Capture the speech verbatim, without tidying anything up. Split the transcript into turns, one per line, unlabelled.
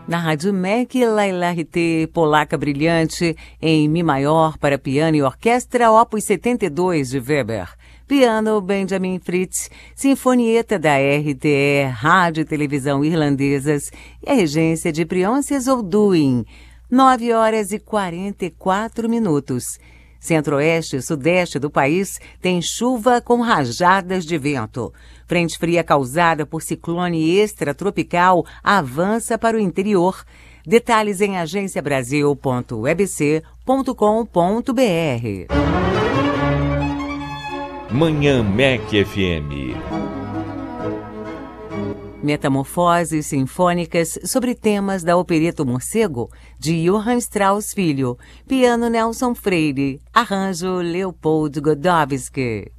Na Rádio M E C, Laila R T, Polaca Brilhante, em Mi maior para piano e orquestra, Opus setenta e dois de Weber. Piano, Benjamin Fritz, Sinfonieta da R T E, Rádio e Televisão Irlandesas e a regência de Priôncias Olduin. nove horas e quarenta e quatro minutos. Centro-oeste e sudeste do país tem chuva com rajadas de vento. Frente fria causada por ciclone extratropical avança para o interior. Detalhes em agência brasil ponto webc ponto com ponto br.
Manhã M E C F M.
Metamorfoses sinfônicas sobre temas da Opereta Morcego, de Johann Strauss Filho. Piano Nelson Freire. Arranjo Leopold Godowski.